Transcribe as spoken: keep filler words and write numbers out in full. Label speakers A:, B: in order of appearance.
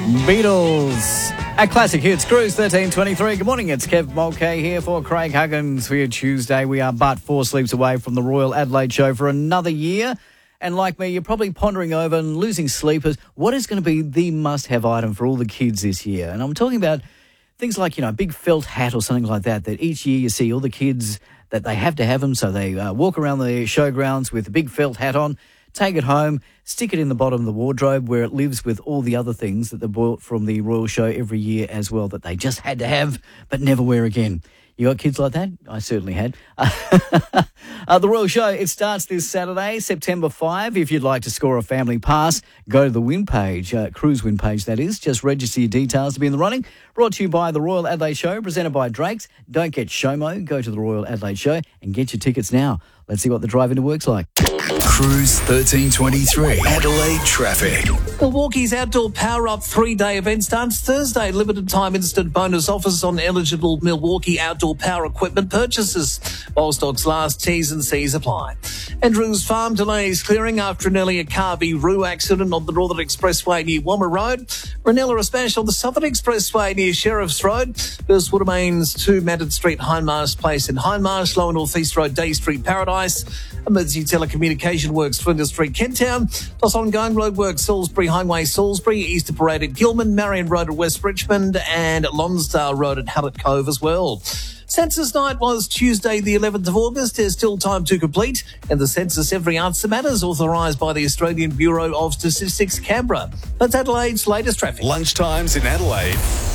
A: Beatles at Classic Hits, Cruise thirteen twenty-three. Good morning, it's Kev Mulcahy here for Craig Huggins for your Tuesday. We are but four sleeps away from the Royal Adelaide Show for another year. And like me, you're probably pondering over and losing sleep as what is going to be the must-have item for all the kids this year. And I'm talking about things like, you know, a big felt hat or something like that, that each year you see all the kids that they have to have them. So they uh, walk around the showgrounds with a big felt hat on, take it home, stick it in the bottom of the wardrobe where it lives with all the other things that they bought from the Royal Show every year as well that they just had to have but never wear again. You got kids like that? I certainly had. uh, the Royal Show, it starts this Saturday, September fifth. If you'd like to score a family pass, go to the win page, uh, cruise win page that is. Just register your details to be in the running. Brought to you by the Royal Adelaide Show, presented by Drake's. Don't get SHOMO. Go to the Royal Adelaide Show and get your tickets now. Let's see what the drive into work's like.
B: Cruise thirteen twenty-three, Adelaide traffic.
C: Milwaukee's Outdoor Power Up three-day event starts Thursday. Limited time instant bonus offers on eligible Milwaukee outdoor power equipment purchases. While stocks last, T's and C's apply. Andrews Farm delays clearing after an earlier car v Roo accident on the Northern Expressway near Wommer Road. Ranella a smash on the Southern Expressway near Sheriff's Road. First what remains to Madden Street, Hindmarsh Place in Hindmarsh, Lower North East Road, Day Street, Paradise. Emergency telecommunication works, Flinders Street, Kent Town. Plus ongoing road works, Salisbury Highway, Salisbury, Easter Parade at Gilman, Marion Road at West Richmond, and Lonsdale Road at Hallett Cove as well. Census night was Tuesday the eleventh of August. There's still time to complete. And the census Every Answer Matters, authorised by the Australian Bureau of Statistics, Canberra. That's Adelaide's latest traffic.
B: Lunchtimes in Adelaide.